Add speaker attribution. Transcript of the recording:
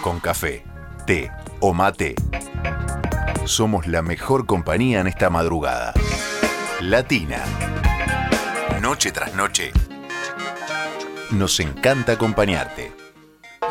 Speaker 1: con café, té o mate, somos la mejor compañía en esta madrugada. Latina. Noche tras noche. Nos encanta acompañarte.